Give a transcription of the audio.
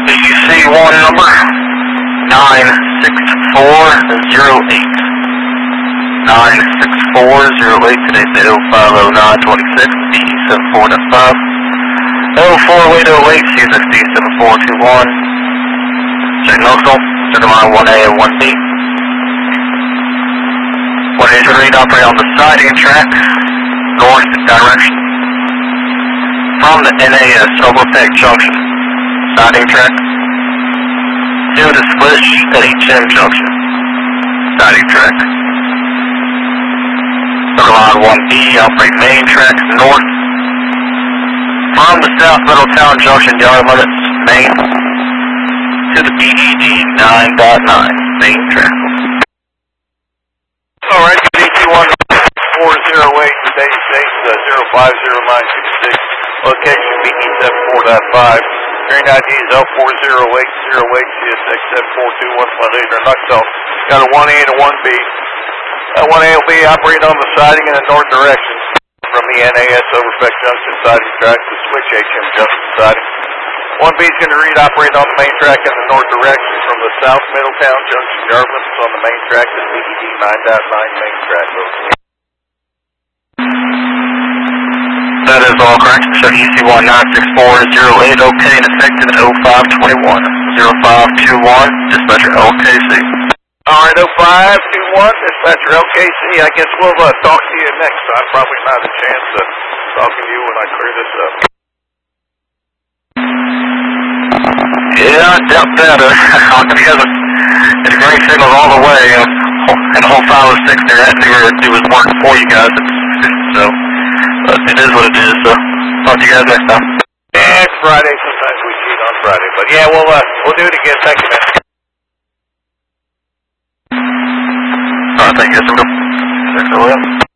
BC1 number 96408. 96408, today's the 050926, D74.5. 040808, CSX D7421. Check Nosal, center line 1A and 1B. 1A to read, operate on the siding track, north direction. From the NAS Overpeck Junction, siding track, to the switch at HM Junction, siding track. Center line 1B, operate main track north. From the South Middletown Junction yard limits, main, to the BED 9.9, main track. Alright, BC1 408, today's date 050966, location BE74.5, hearing ID is L40808, CSX 742118, Nuxall. Got a 1A and a 1B. 1A will be operating on the siding in the north direction from the NAS Overpeck Junction siding track to switch HM Junction siding. 1B is going to read operate on the main track in the north direction from the South Middletown Junction yard limits on the main track to the BED 9.9 main track. That is all correct. So EC1 96408, okay, and effective at 0521. 0521, dispatcher LKC. Alright, 0521, dispatcher LKC. I guess we'll talk to you next time. Probably not a chance to talk to you when I clear this up. Yeah, I doubt that. He hasn't hit a great signals all the way, and the whole 506 there, it was working for you guys. So, but it is what it is. So, talk to you guys next time. Yeah, it's Friday. Sometimes we cheat on Friday, but yeah, we'll do it again. Thank you, man. Alright, thank you guys.